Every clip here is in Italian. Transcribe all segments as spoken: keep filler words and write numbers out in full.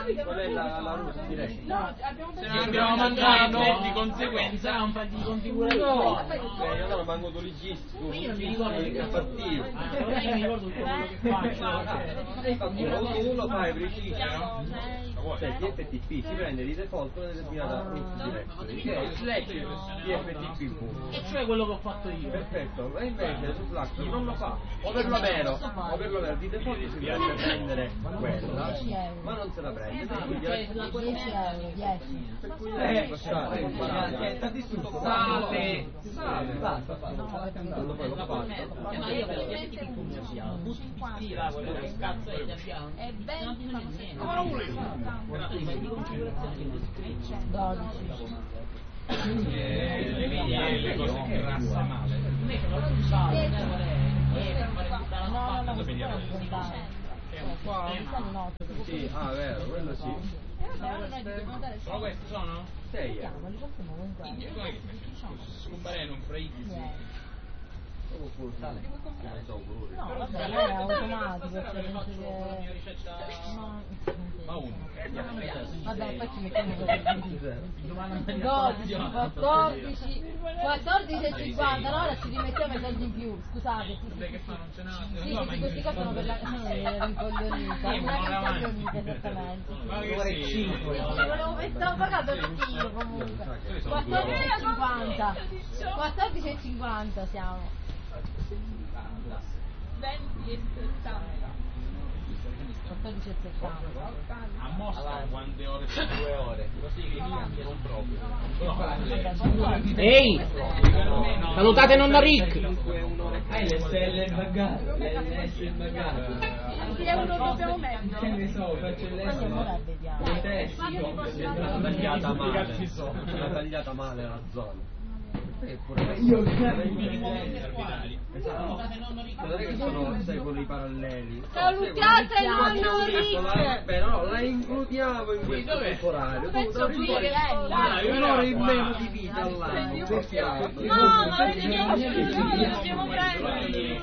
Quella è la, la russa direi. No, abbiamo Se non abbiamo mangiato di conseguenza non fa di configurazione. Eh, io non manco tu ligisti, tu Io non mi ricordo che fattivo. non mi ricordo tutto quello che faccio. Tu lo fai preciso, no? Cioè T F T P si prende di default una determinata root directory che è slash T F T P. E cioè quello che ho fatto io. Perfetto, ma invece su Slack non lo fa. O per lo vero, o per lo vero di default si deve prendere quella, ma non se la prende. Per cui dieci euro, dieci. per cui lei può stare imparare. Sale. Sale, basta, basta. Quando poi l'ho fatto. Ma io per T F T P non sia. Sì, là, quello che cazzo è abbiamo. È ben dodici. Le vedi le cose che rassa male. Invece non lo so, No, no, no, questo non è scontato. Qua, no. Sì, ah vero, quello sì. Ma questi sono? Sei. Chiamali, possiamo comunque. Come che scompare non freiti? Oppure sale. Non so, colore. No, vabbè, è automatico, cioè penso che... Ma uno. Vabbè, poi ci mettiamo dodici, quattordici, quattordici e cinquanta, no? Ora ci rimettiamo i soldi in più, scusate. Sì, sì, Che fa, non ce n'ha? sì, sì, questi qua sono per la... sono rincoglionita, una rincoglionita, esattamente. Ore cinque. Stavo pagando anch'io comunque. quattordici e cinquanta, quattordici e cinquanta siamo. venti e settanta. quattordici e settanta. A Mosca quante ore sono? Due ore. Così che mi non proprio. Ehi! Salutate nonno Rick! Hai le stelle bugate, le S bugate. Quanti euro dobbiamo mettere? Che ne so, faccio l'S. Le testi, l'ho tagliata male. L'ho tagliata male la zona. Io esatto. Non è che sono secoli paralleli. Salutiate il nonno Rick! Però la includiamo in questo temporaneo. Penso che Un'ora in meno di vita all'anno. no, ma vediamo se noi dobbiamo prendere.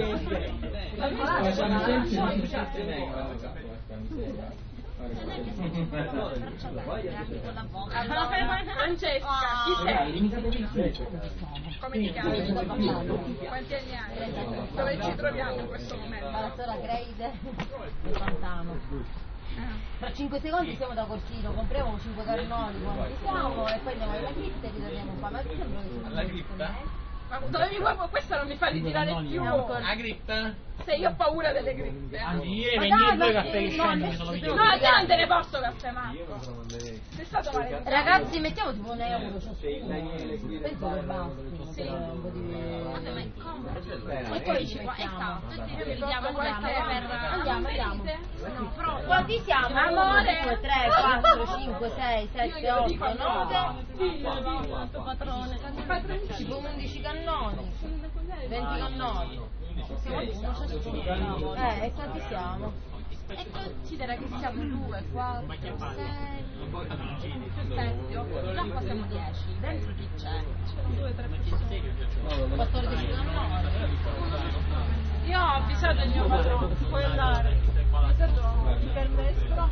Francesca, chi sei? Come ti chiami? Quanti anni hai? Dove ci troviamo in questo momento? La sola Grade del Pantano. Tra cinque secondi siamo da Cortino, compriamo cinque cannoni quando siamo e poi andiamo alla cripta e ritorniamo qua. Ma ti sembra che Alla cripta? Ma dove mi guardo? Questa non mi fa ritirare più. La cripta? Se io ho paura delle grippe. Ieri vennero due caffè che scendono, sono No, a te non te ne posso caffè, Marco. Sei stato male. ragazzi, mettiamo tipo un euro ciascuno. Penso che basti. Sì. Un po' di... E poi ci mettiamo. Vediamo qualche per... Andiamo, andiamo. No, però... Quanti siamo? Amore! due, tre, quattro, cinque, sei, sette, otto, nove. Patrone. Tipo undici cannoni. venti cannoni. Siamo uno ciascuno. Eh, e quanti siamo? E considera che siamo due, quattro, sei, sette, otto, l'acqua siamo dieci, dentro chi c'è? due, tre persone. quattordici cannoni. Io ho avvisato il mio padrone, puoi andare. Mi permesso?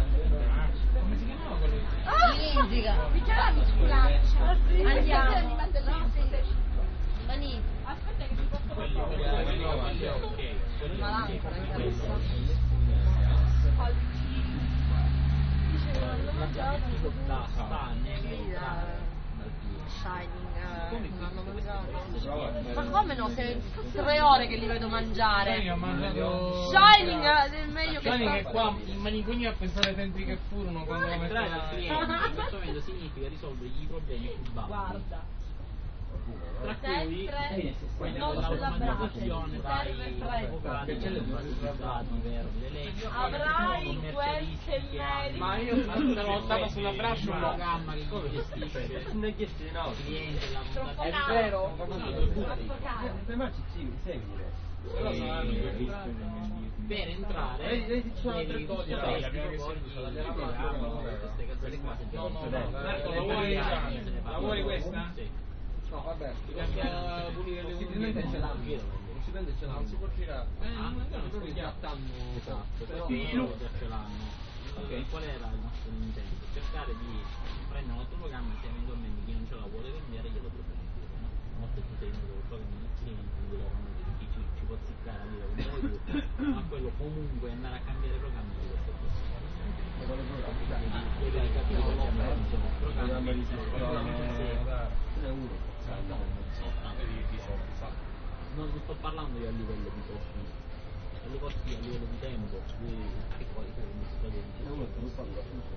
Linzica. Mi chiama mi sculaccia. Andiamo. Mani. Aspetta che ti posso portare. Ma l'ancora in cabeça. Shining non hanno mangiato. Ma come no? Se tre ore che li vedo mangiare. Io ho mangiato... Shining è meglio che Shining è qua in manicomio a pensare ai tempi che furono quando la mettevo Entrare al cliente in questo momento significa risolvere i problemi più bassi. guarda. tra cui Sempre non sulla brace. serve freddo. Avrai qualche merito. ma io stavo stavo sulla braccia un programma che come gestisce Ne chiesti no, cliente Troppo è caro. vero? Troppo caro. Ma ci segui. per entrare Vedi, ci sono altre cose. no no Marco la vuoi la vuoi questa? No, vabbè. Cambia pulire le Possibilmente ce l'hanno. Possibilmente ce l'hanno. Non si può tirare. Eh, non si trattano esatto, però ce l'hanno. Ok, qual era il nostro intento? Cercare di prendere un altro programma che eventualmente chi non ce la vuole vendere glielo può prendere, no? Molto tu sei uno del programma inizialmente, quindi loro non dicono chi ci, ci può ziccare a dire come vuoi tu, ma quello comunque andare a cambiare programma di questo deve ricapire programma di non sto parlando io a livello di costi, a livello costi a livello di tempo, di che poi mi sto dentro.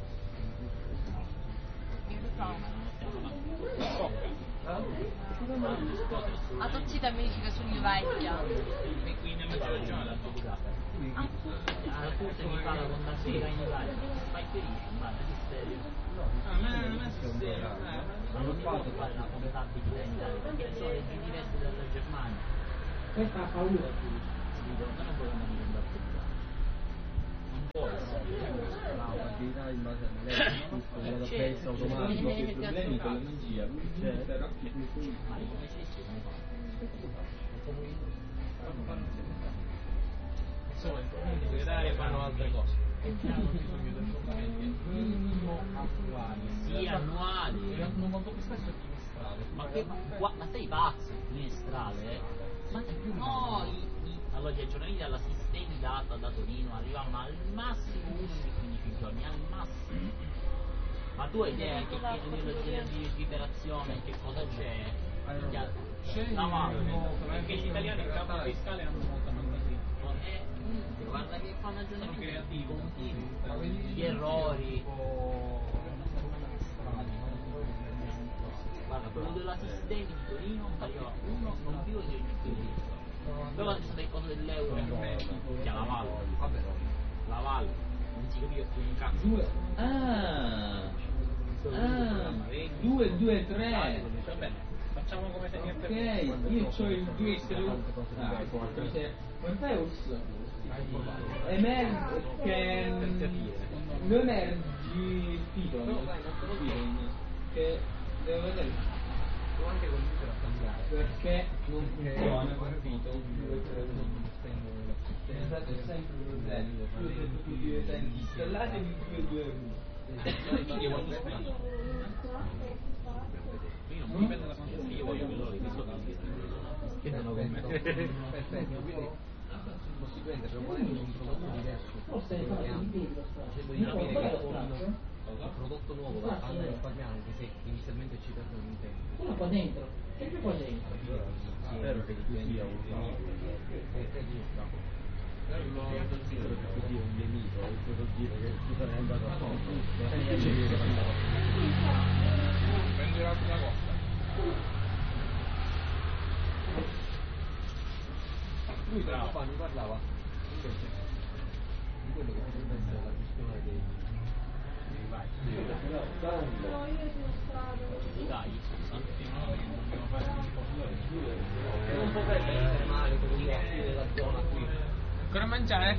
A toccita mi dici che sono io vecchia. E qui nella mezzogiorno la tua ah, tu se mi fa la contazione in Italia, fai felice, ma che serio? Ah, ma non è serio, ma non mi posso fare la contabilità in Italia, perché sono leggi diverse dalla Germania. Questa ha paura, non è un programma di contabilità. Non può essere. Attività in base a lei, tutto, la pensa automatico, i problemi con la magia, però ma come si dice come fa? Insomma, i problemi segretarie fanno altre cose e hanno bisogno di aggiornamenti minimo annuali, sì, annuali, e non molto più spesso è trimestrale. ma che ma, ma sei pazzo, trimestrale? Ma no, i, i, allora gli aggiornamenti alla sistemi data da Torino arrivano al massimo uno ogni quindici giorni, al massimo. Ma tu hai idea che ideologia di liberazione, che cosa c'è? C'è la mano, perché gli italiani in campo fiscale hanno molta fantasia. Eh, guarda che fanno aggiornamenti creativi, continui, gli errori. Guarda, quello della sistemi di Torino arriva uno non più di ogni quindici. Però ci sono delle cose dell'euro che ha la Valle. La Valle, non si capisce più un cazzo. Due. Ah, ah, due, due, tre. Va bene, facciamo come se niente. Ok, io ho il due, ah, come fai us? Emerge che non emergi il titolo che devo vedere anche computer a cambiare perché non funziona state sempre problemi installatevi due due uno io non mi prendo la console, io voglio che loro che sono che non lo compro. Perfetto, quindi possibilmente proponendo un prodotto diverso facendo di capire che con il prodotto nuovo va a risparmiare anche se inizialmente ci perdono un tempo. uno qua dentro sempre qua dentro Spero che tu sia un così un nemico, posso dire che tu sarai andato a poco. Prendi l'altra cosa. Lui bravo qua mi parlava invece di quello che potrebbe essere la gestione dei dei vari. Dai, Dobbiamo fare un po' Che non potrebbe essere male con i nostri della zona qui. ancora a mangiare?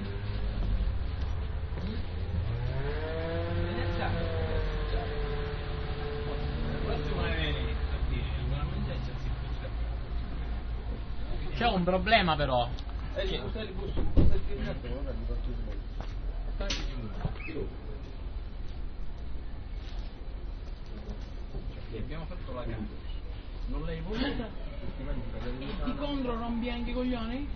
c'è un problema però. Eh sì, usare il bus, un po' del filmato, ora mi faccio sbagliare. Abbiamo fatto la gara. Non l'hai voluta? E di contro rompi anche i coglioni?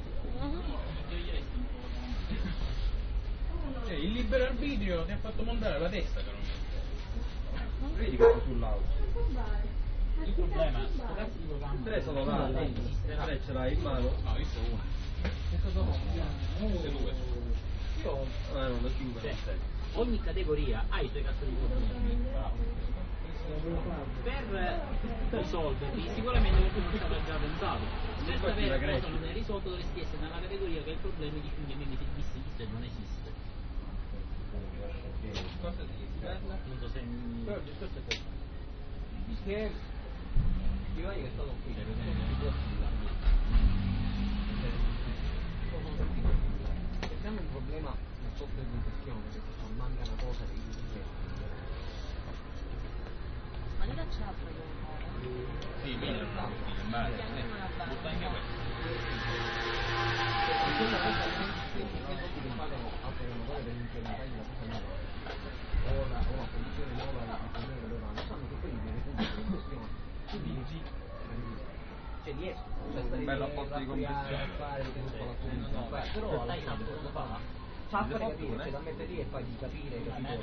Cioè, il libero arbitrio ti ha fatto montare la testa però. Vedi che sto sull'auto. Il problema, sto cazzo di programma. Tre sono là, tre ce l'hai in mano. No, io so uno. Che cosa sono? Tutte due. Io ah, non lo cinque, Cioè, non sei. ogni categoria ha i suoi cazzo di problemi. Per risolverli sicuramente qualcuno ci avrà già pensato. Per sapere cosa non è risolto dovresti essere nella categoria che ha il problema di finché mi esiste e non esiste. Cosa di Non so se mi... Però il discorso è questo. Che Ivani che è stato qui, sono se hanno un problema nel software di gestione, perché manca una cosa che io dico. Ma lì c'è la proposta. Sì, mille, ma butta anche questo. Questa cosa che soldi che pagano altre cose per implementare una cosa nuova o una, o una condizione nuova al comune dove vanno, sanno che quelli di recupero in questione tu dici cioè riesco cioè stare lì a fare che non fa la pulizia però sai tanto cosa fa sa per capire cioè da mettere lì e fargli capire capito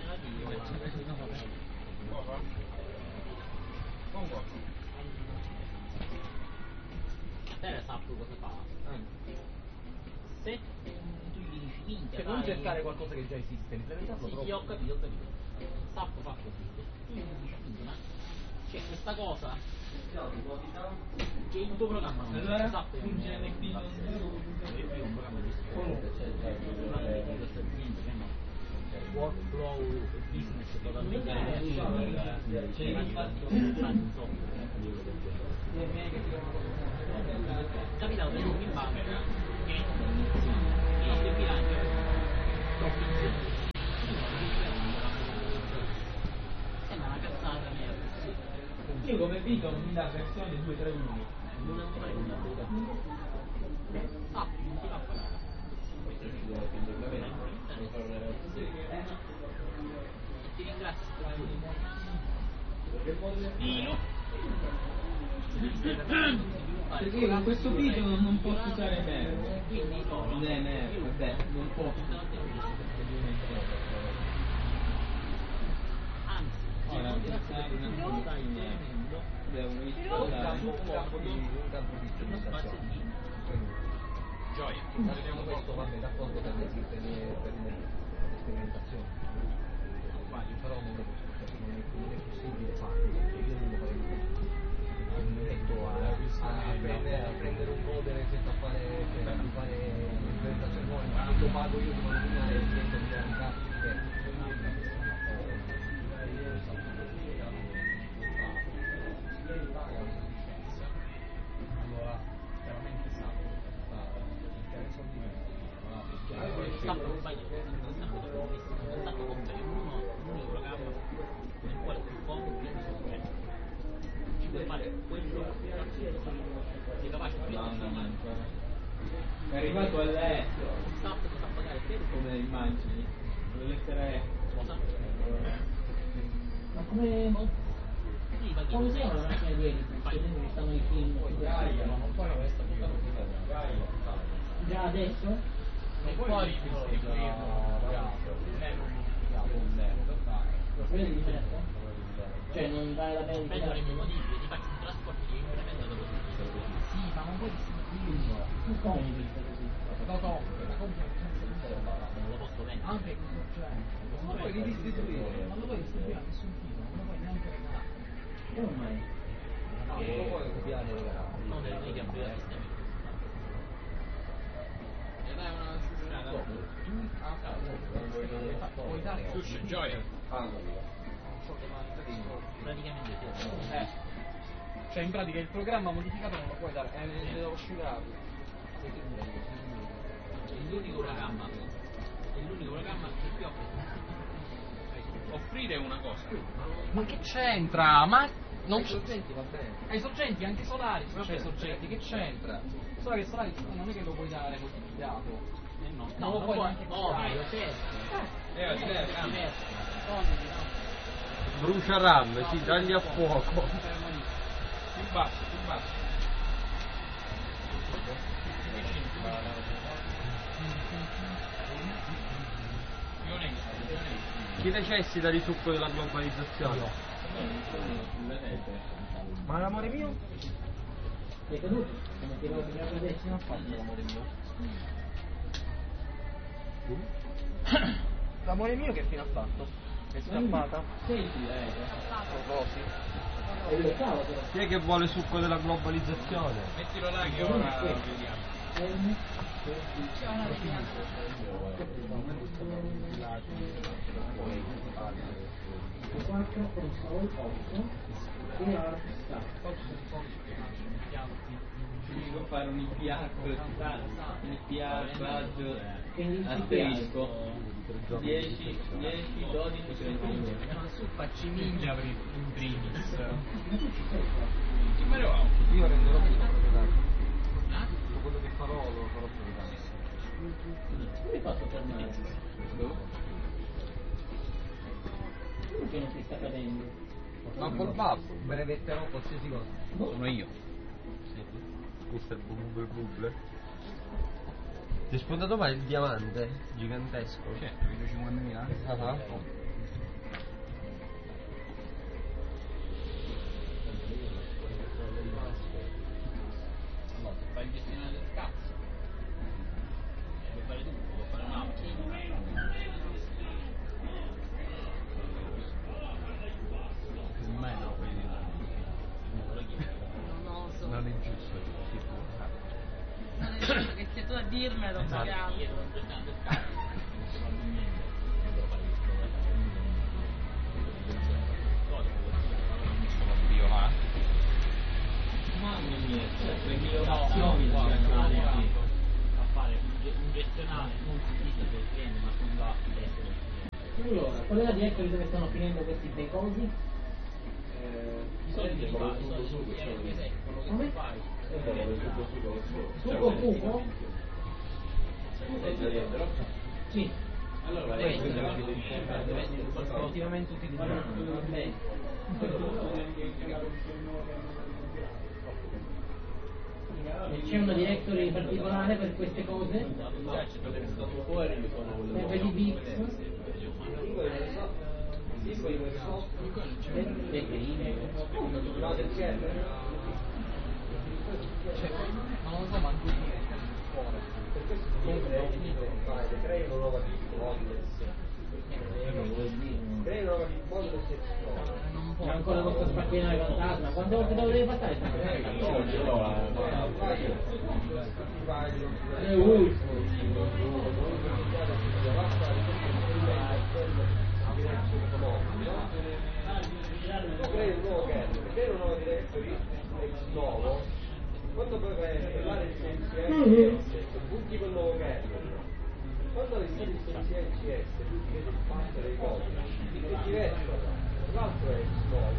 te ne sa cosa fa se tu gli dici minchia cioè non cercare qualcosa che già esiste implementarlo sì, io ho capito, ho capito SAP fa così tu gli dici minchia ma c'è questa cosa che in tuo programma non c'è SAP è un un programma di workflow e business totalmente capitano dei nomi in banca che il nostro bilancio troppo insieme sembra una cazzata merda io come Vito mi dà versione due tre uno non devo fare nulla ah, non ti va a pagare ti ringrazio Stilo perché io con questo video non posso usare merda quindi no, non è merda vabbè non posso anzi ora non sai niente devo installare un campo di un campo di uno spazio di gioia vediamo questo vabbè d'accordo per le per le per le sperimentazioni però non è non è possibile farlo perché io non lo farei mai non mi metto a, a, a, prendere, a prendere un codere senza fare senza fare un'implementazione nuova ma lo pago io di mattina e divento di un cazzo perché allora veramente sa stato un paio è stato comprare uno un programma nel quale più compiti ci puoi fare quello sei capace di è arrivato all'E staff che fa pagare te come immagini le lettere cosa? ma come sì, ma come si chiama la macchina di Edison che stanno i film Gaia ma poi non resta Gaia già adesso? Non puoi distribuirlo quello di certo? Cioè non vale la pena prendono le mie modifiche ti faccio un trasporto che implementa dopo sì ma non puoi distribuirlo come mi dice così? lo compri la compri non lo posso vendere anche cioè non lo puoi ridistribuire non lo puoi distribuire a nessun tipo non lo puoi neanche regalare come mai? no, non lo puoi copiare e regalare non devi devi aprire il sistema ed è una stupidata puoi dare sushi gioia praticamente sì eh cioè in pratica il programma modificato non lo puoi dare eh, devo asciugarlo è l'unico programma è l'unico programma che ti offre offrire una cosa ma che c'entra? ma non ai sorgenti va bene ai sorgenti anche solari se c'è sorgenti che c'entra solo che solari non è che lo puoi dare modificato eh no non lo puoi neanche oh copiare ma certo è diverso brucia RAM, si dagli a fuoco. Più basso, più basso. Chi necessita di succo della globalizzazione? Ma l'amore mio? Sei caduto? Come ti avevo detto adesso non fatto l'amore mio. L'amore mio che fine ha fatto? È scappata? Senti, eh. Rosi. E io stavo però. Chi è che vuole succo della globalizzazione? Mettilo là che ora vediamo. C'è una quattro console otto e art sta. Devo fare un I P A, I P A, raggio, asterisco. dieci, dieci, dodici, trentuno. Ma su facci ninja in primis. io renderò prima proprietario sta cadendo. Ma col babbo, brevetterò qualsiasi cosa. Sono io. Sì. mister Bubble Bubble. Ti è spuntato mai il diamante gigantesco? Certo, vedo cinquantamila. Ah. Allora, se fai il gestionale del cazzo, puoi fare tutto, puoi fare un'app. Ormai no, quindi non lo chiedo. Non oso. Non è giusto, si può. Non è giusto che sei tu a dirmelo, più che altro. Chiedo un gestionale del cazzo, probabilmente non devo fare questo. Mamma mia, tre milioni a fare un gestionale non su sito del cliente ma sulla Allora, qual è la directory dove stanno finendo questi bei cosi? i soldi che fai, i soldi che fai, quello che tu fai. Sugo Fugo? Sì. Allora, deve essere deve essere qualcosa. Effettivamente utilizzato. E c'è una directory particolare per queste cose? Per i Bix? Non lo so manco dire, fuori. Per questo comunque non finito di fare, crei una nuova bitcoin. Crei una nuova bitcoin e si esplode. C'è ancora questo spacchinare fantasma. Quante volte lo devi passare? È ultimo. Crei un nuovo kernel, crei un nuovo directory ex novo, quando poi vai a installare il C S S, butti quel nuovo kernel. Quando installi il C S S, tu ti vedi il passo dei codici, è diverso. L'altro è ex novo,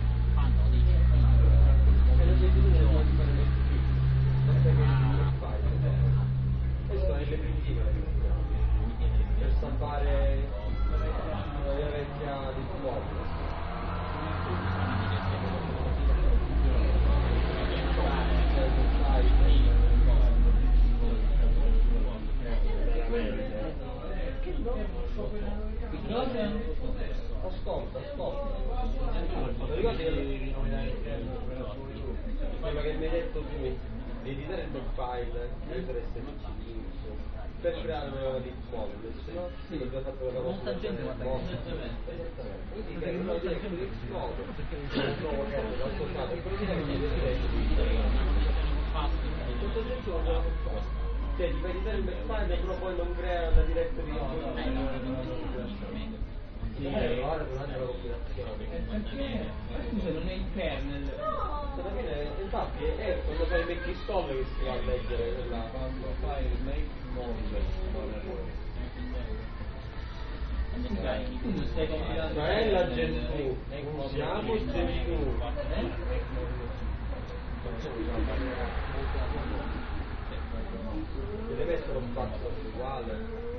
e non sei più nuovo di fare questo qui. Basta che non fai. Questo è le primitive, per stampare la vecchia di nuovo. Ascolta, ascolta. Non ricordi che quello che mi hai detto tu di editare il big file, mettere S M C Linux per creare una nuova bitcoin, se no sì, ho già fatto la cosa. Molta gente guarda esattamente. Quindi che non dire che il nuovo, perché il nuovo che hanno ascoltato, e quello che hai detto in questo senso non ce la posso. Cioè, ti fai editare il big file però poi non crea la directory Sì, allora durante la compilazione. Scusa, non è il kernel. Alla fine, infatti, è quando fai il make install che si va a leggere quella. Quando fai il make tu stai compilando. Non è la Gentoo, usiamo il Gentoo. Deve essere un passo uguale.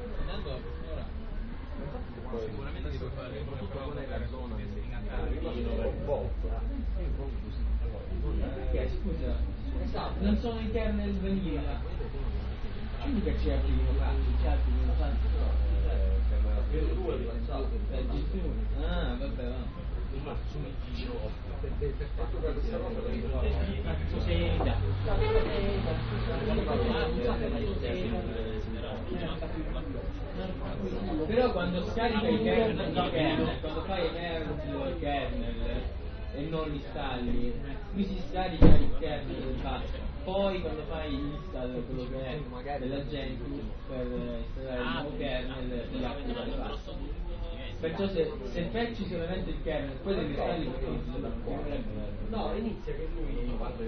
Sicuramente si può fare Qual è la zona Un po'. Perché scusa, esatto, non sono i kernel vanilla. Quindi che c'è altri minofatti, c'è altri minofatti. Ah, vabbè, va. Però quando scarica il kernel, il kernel quando fai emerge il kernel e non li installi, qui si scarica il kernel del basso. Poi quando fai install quello che è della Gentoo per installare il nuovo kernel ti attiva il basso. Perciò se, se fetchi solamente il kernel poi devi installi perché no, inizia che lui quando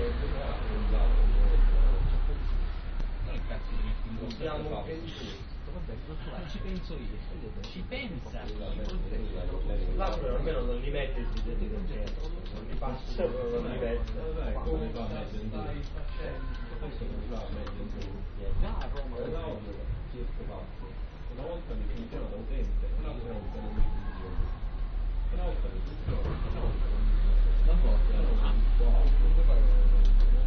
siamo ci penso io. Ci pensa. L'altro almeno non li mette i disegni del centro, non li passa, non li mette. Come fa a mettere in due? Questo non fa a mettere in due. Già a Roma. Una volta circa fatto. Una volta mi funziona da utente, un'altra volta non mi funziona. Una volta mi funziona, una volta non mi funziona. Una volta non mi funziona. Come fai a non funziona?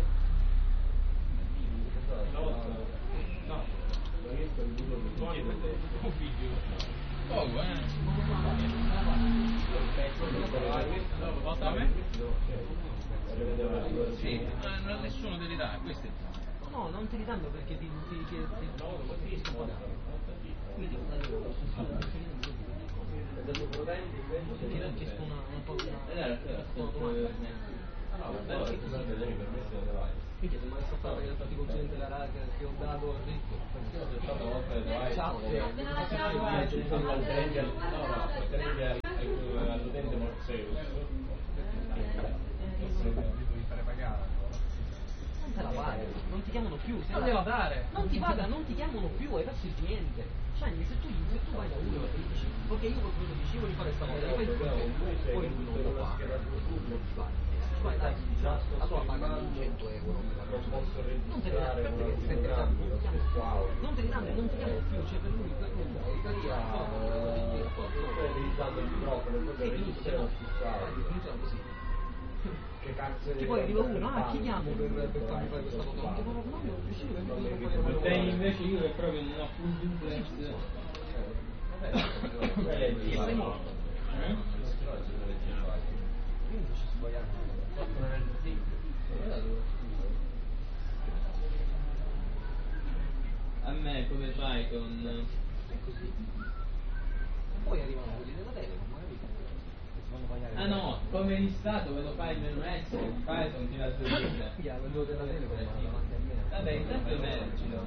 Una volta no, non riesco a ridurlo di Poi un figlio. Poco, eh? Volta a me? Sì, non nessuno te li dà, questo è il punto. No, non te li danno perché ti ti ti ti quindi non ti ha chiesto una un po' quindi se mai sto fare il pratico consulente della raga che ho dato a Ricco ciao all'utente Morseus devi fare pagare. non te la pagano, non ti chiamano più, se Non devo dare. non ti pagano, non ti chiamano più, hai perso il cliente. Scendi, se tu, se tu vai da uno e dici ok io voglio dici voglio fare sta cosa, poi tu poi lui non lo fa, vai dai, allora paga cento euro, non te li danno, perché non te li danno, non te li danno, non ti chiamano più, cioè per lui per lui utilizzando il microfono, funziona così. Che cazzo che poi arriva uno, ah chiediamo per, per farmi fare questa cosa, non ti fanno no, io riuscire per non Te invece io che proprio non ho full duplex. sei morto. Quindi ci sbagliamo. A me come fai con... È così. Poi arrivano quelli della Telecom, magari. Ah no, come di Stato quello fai il menu S, fai continua a dire. Sì, quello della Telecom davanti a me. Vabbè, intanto mergilo.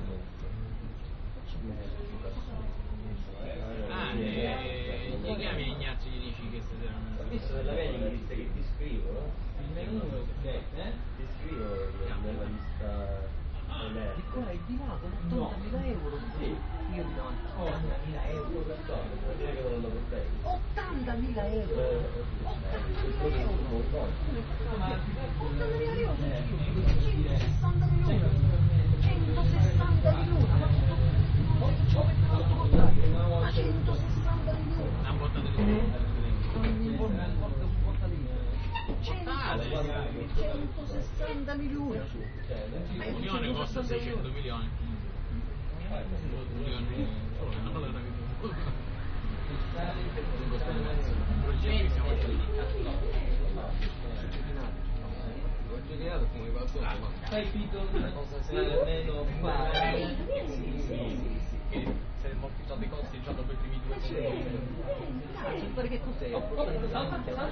Ah, e gli chiami Ignazio e gli dici che se devono... Visto nella media mi disse che ti scrivo, no? Il menu che eh? Ti scrivo nella lista Di qua e di là, con ottantamila euro. Sì. Io di davanti. ottantamila euro. vuol dire che non lo conteggi. ottantamila euro. ottantamila euro. ottantamila euro. centosessanta milioni. centosessanta milioni. Ma centosessanta milioni. Una botta di tutto. centosessanta milioni. L'unione costa seicento milioni. Milioni. Non lo Fai Python almeno fare. Se ammortizzato i costi già dopo i primi due cazzo, perché tu sei standard della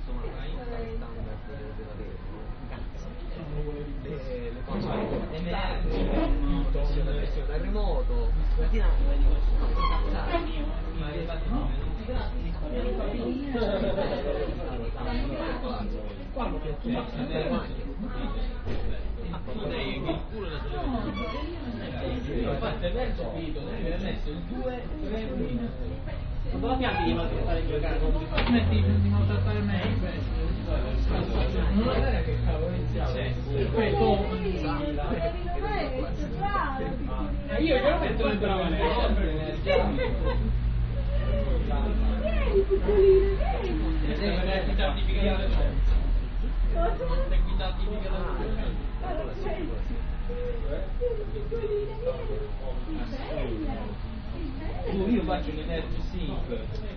le le cose la gestione da remoto dinamica di quando tu ma tu dai il culo da solo. Ho fatto il verso Python, mi ha messo il due, tre, uno. Quando la pianti di fare giocare, Metti di maltrattare me. Non era che cavolo iniziavo. E io già metto le brave. Oh, io faccio l'energy sync.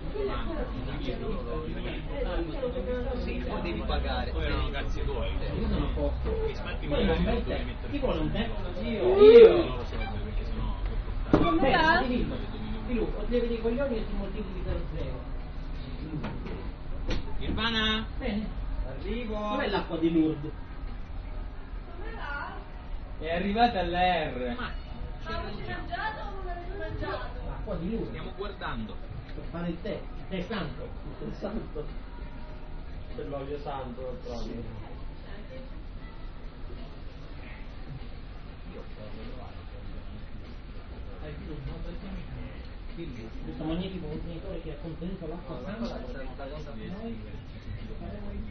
sì, poi devi pagare poi erano cazzi tuoi. Io sono a posto. Risparmi Poi non mette. chi vuole un tempo? Io. Io. Perché sennò Beh, Più, devi dei coglioni e ti moltiplichi per zero. Nirvana? Bene. Arrivo. Dov'è l'acqua di Lourdes? È arrivata alla R. Ma Ma avete mangiato o non avete mangiato? L'acqua di Lourdes. stiamo guardando. Per fare il tè. Il tè santo. Il santo. Per l'olio santo, proprio. Hai più, no? Perché questo magnifico contenitore che ha contenuto l'acqua santa, noi faremo il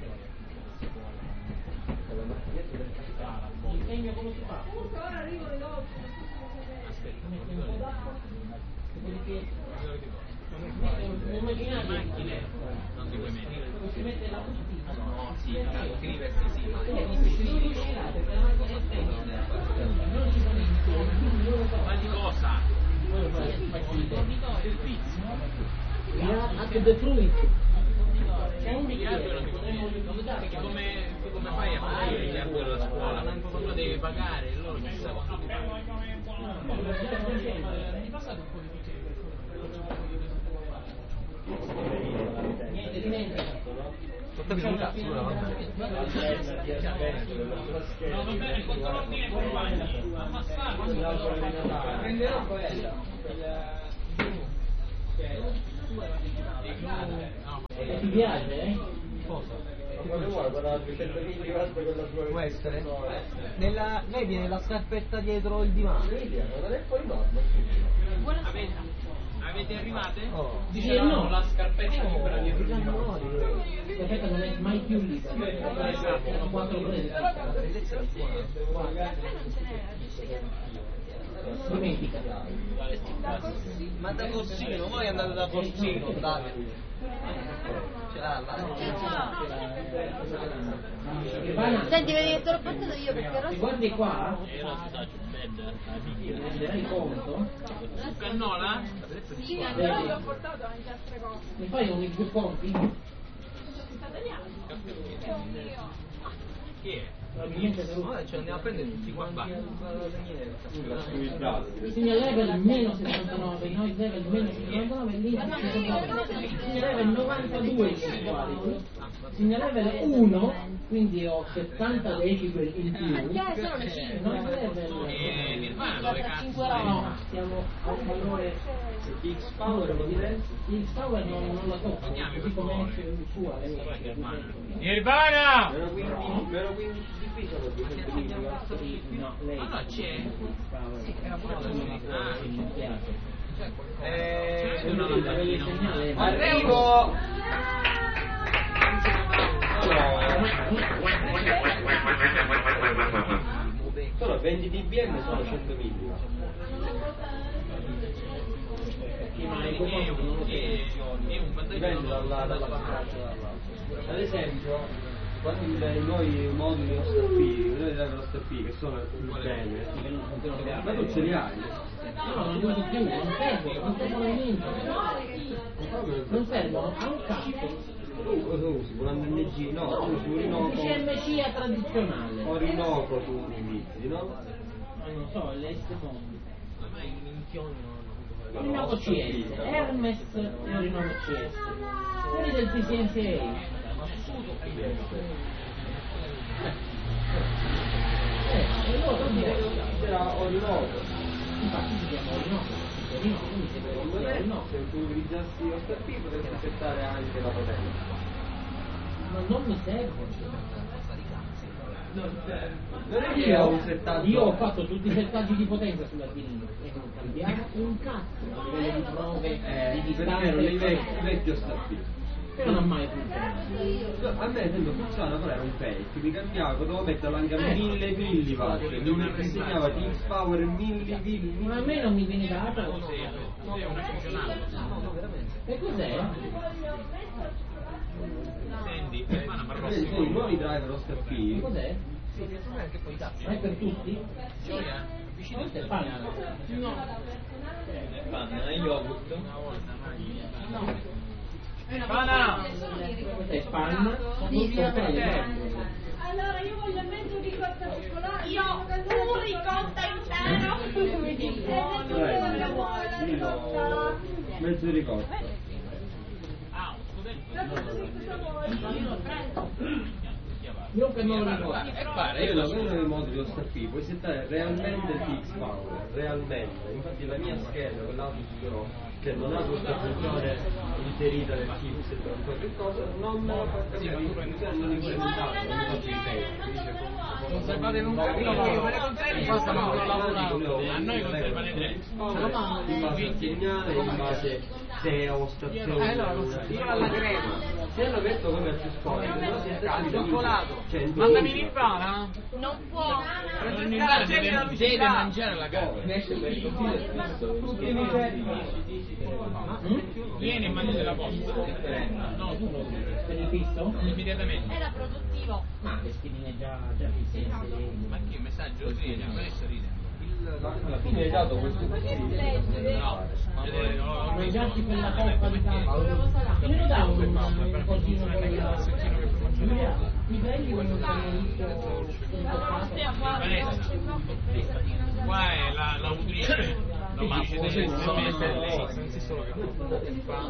segno come si fa? Ora arrivo le dosi. Mette un po' d'acqua, dopodiché immaginate macchine non ti puoi mettere. si mette la bustina, No, sì, scriversi sì, ma non ci sono insieme, quindi loro Ma di cosa? del pizzo. Anche the fruit. C'è un bicchiere, potremmo utilizzare Perché come, come fai a fare il miliardo della scuola? Lo devi pagare, loro chissà quanto ti pagano. È passato un po' di niente di niente. sono capito un cazzo, ora va bene. No, va bene, il controllo compagni, ammazzare. Prenderò quella. E ti piace, eh? Cosa? Quando vuoi, guarda, trecento milliwatt con la sua... Può essere? Nella, vedi nella scarpetta dietro il divano? Non è poi norma. Avete, avete arrivate? Oh. Dice no, la scarpetta libera dietro il divano. No, dico. l'aspetta non è mai più libera. Sono quattro prese. Dimentica. Ma da Corsino, voi andate da Corsino, Davide. Ce l'ha là. Senti, vedi che te l'ho portato io perché se guardi qua ti renderai conto. Su cannola? Sì, anche io vi ho portato anche altre cose. Mi fai un più conti? Chi è? Ora ce andiamo a prendere tutti quanti. Bisogna level meno sessantanove, noise level meno cinquantanove, lì bisogna level novantadue uguali. Bisogna level uno, quindi ho settanta decibel in più. Noise level E Nirvana dove cazzo? no, siamo al valore X power, X power non, non la tocco, così come esce sua. Nirvana! Meno quindici, meno quindici dB sono duecento milliwatt. No, lei No, no, c'è. Eh, C'è una lampadina. arrivo! Sono venti dBm sono cento milliwatt. È un è un vantaggio. Dipende dalla, dalla faccia. Ad esempio, quando i nuovi moduli O S T P, noi driver O S T P che sono il genere, ma tu ce li hai? No, non usi più, non servono, non servono niente. Non servono a un cazzo. Tu cosa usi? Un N G? No, tu usi un Rinoco. C M C A tradizionale. O Rinoco tu utilizzi, no? Ma non so, le S fondi. Ormai i minchioni non Rinoco C S, Hermes e Rinoco C S. Quelli del T C N C A. Eh, e loro Era O Rinoco. infatti si chiama Rinoco. Rinoco, quindi se Secondo me, Rinoco. se tu utilizzassi O S T P potresti settare anche la potenza. Ma non mi servono. Non è che ho un settaggio. Io ho fatto tutti i settaggi di potenza sulla vinile e non cambiamo un cazzo a livello di prove, Eh, di perché erano i distanza, vecchi, vecchi O S T P. che non ha mai funzionato. A me ad esempio funziona, però era un fake, mi cambiava, potevo metterlo anche a mille milliwatt, mi disegnava di X-Power mille milli. Ma a me non mi viene dato. sei un afficionato. E cos'è? Senti, Nirvana ma Vedi, sono i nuovi driver O S T E P. cos'è? Anche poi cazzo. Ma è per tutti? Gioia? Questo è panna. Panna, yogurt. Una volta mai. Pana! Questa è panna. Questo è panna. Allora io voglio mezzo ricotta cioccolata. Io un ricotta intero. Mezzo ricotta. Ah, un studente. Io lo prendo. io che non lo ricordo. Eh, guarda, io da quello dei moduli lo sta qui, puoi settare realmente il fix power, realmente. Infatti la mia scheda, quell'audio che non ha questa funzione inserita del fix e qualche cosa, non me la fa capire, non implementato, non mi faccio i test. Conservatevi un capitolo, me ne conservi, poi stiamo ancora lavorando. A noi conservate tre. In base al segnale, in base se ho stazione. Eh no, io alla crema. Se hanno detto come a Ciscone, però si è Al cioccolato. cioè, Mandami l'Impara. Non può. L'Impara deve, deve mangiare la carne. Esce per il vieni e mangi la posta. No, tu non. Per il fisso? Immediatamente. Era produttivo. Ma le schedine già, già fisse. Ma che messaggio ride? Questo ride. alla fine hai dato questo No, mangiarti quella coppa di carne. Io lo davo un cosino i belli quando sono qua è la l'autrice l'autrice delle sensi solo che non fa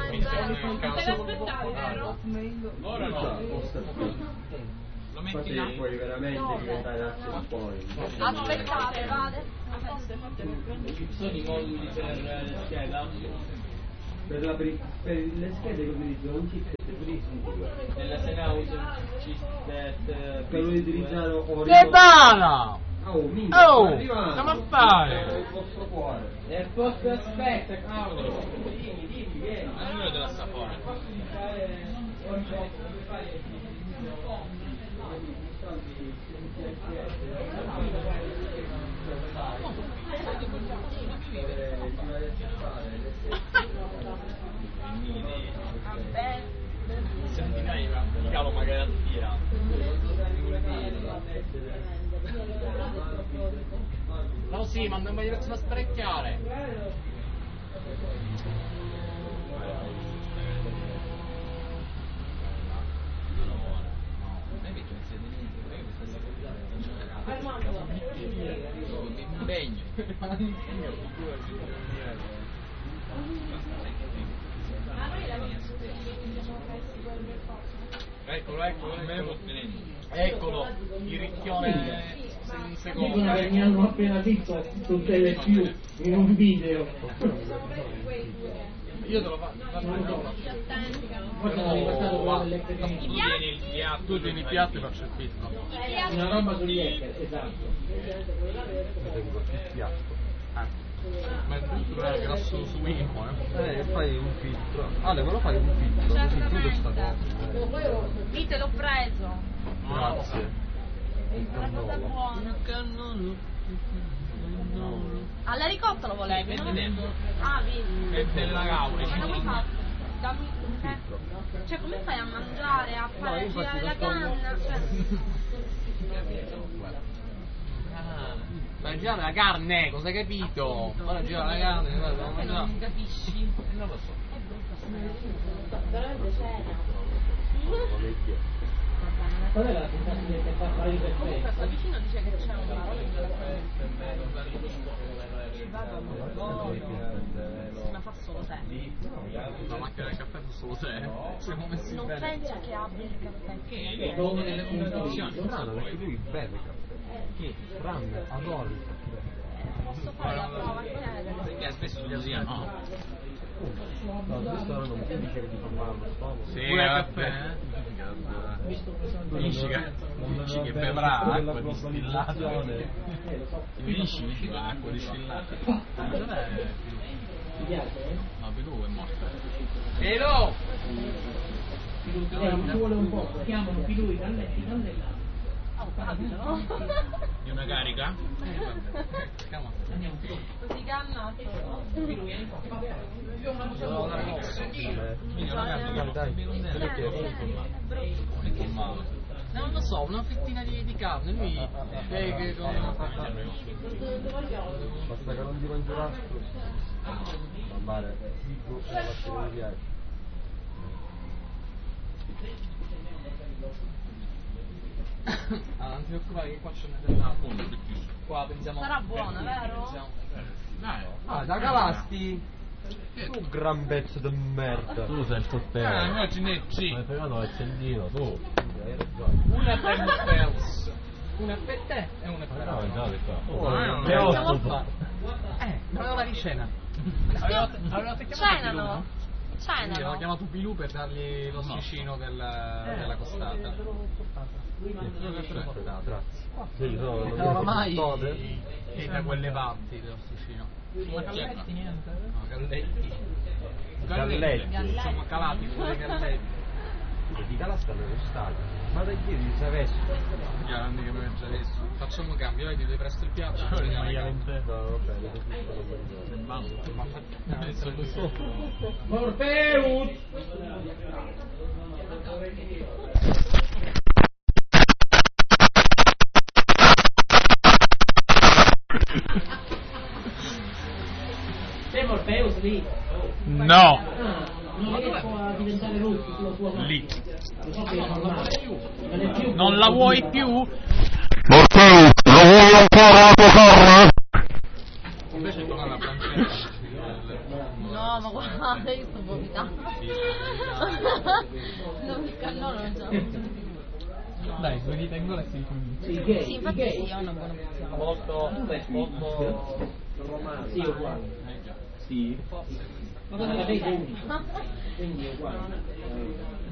ora no lo metti là puoi veramente diventare access point. Aspettate, vade. sono i moduli per le scheda Per, la, per, per le schede che utilizzano un chipset Prism nella Senhausen chipset che lo utilizzano Orion. che bala Oh, minchia, oh arrivando. come fare Il vostro cuore. nel posto aspetta cavolo Dimmi, dimmi, vieni. allora della sapore sentirai il calo magari tira no sì ma non mi direzione a sparecchiare mi impegno eccolo eccolo eccolo eccolo il ricchione in secondo dicono che mi hanno appena visto su Telepiù in un video. io te lo faccio Non lo so. Forse no, non è passato quello va. delle tu tieni il piatto tu tieni il piatto e faccio il pizzo una roba sugli hacker, esatto. il piatto ma il tutto è grasso suino eh eh fai un filtro Ale me lo fai un filtro così chiudo sta cosa Dite, l'ho preso. grazie È una cosa buona. Alla ricotta lo volevi, no? Ah, vedi. è della Gauri Ma come fa? Dammi eh? Cioè, come fai a mangiare, a fare girare la canna? Cioè... mangiare la carne cosa hai capito? Ora girare la carne cosa Come non capisci? non lo so Veramente c'era. Qual è la sensazione che fa fare per Comunque te? qua vicino dice che c'è una roba. Ci vado ma fa solo te. la macchina del caffè fa solo te siamo messi Non bene penso che abbia il caffè. che dove nelle condizioni strano perché lui beve caffè che Fran adora il caffè Posso fare la prova a chiedere? perché spesso lo sia no no questo ora non mi dice che ti fa male allo stomaco sì pure il caffè tu dici che dici che bevrà acqua distillata mi dici che fa acqua distillata dov'è Ti piace? no Pelù è morto Pelù Eh, ci vuole un po', si chiamano pilui, calletti, candela. di una carica? Chiama. Così cannato. Devo dare mosso. Quindi una carica dai che male. Non lo so, una fettina di, di carne, lui che, che come basta che non ti mangi l'astro andare figo e la mattina di viaggio ah, non ti preoccupare che qua c'è una della qua pensiamo Sarà buona, vero? pensiamo, dai ah da Calasti Tu gran pezzo di merda. Tu sei il portiere. Ah, immagine G. Mi hai fregato l'accendino, tu. Una per Morpheus, una per te e una per No, me. già detto. Oh, no, Che no, otto no. Eh, non aveva di cena. Avevate, avevate chiamato Pilù, Cenano. no? Sì, aveva Cenano. chiamato Pilù per dargli lo stricino del, della costata. Sì, sono. E oramai è da quelle parti dello stricino. Ma Galletti niente? No, Galletti. Galletti. Galletti. Siamo calati fuori Galletti. Di Calasca non è stato. Ma da chi di Savesso? Grandi che mi mangia adesso. Facciamo cambio, vedi, ti presto il piatto. Con il magliamento. No, va bene. Adesso lo so. Morpheus! Sei Morpheus lì? No! Ah, non riesco a diventare rosso sulla tua mano. Lì. Lo so che è normale. Non è più. Non la vuoi più? Morpheus, lo vuoi ancora la tua carne? Invece torna la pancetta. No, ma guarda, io sto vomitando. Non mi cannolo, non ce la faccio più. Dai, due dita in gola e si ricomincia. Sì, gay, Sì, infatti gay. sì, ho una buona pozione. Molto, molto romano. Sì, uguale. Sì. Ma cosa la vedi unica? Quindi è uguale.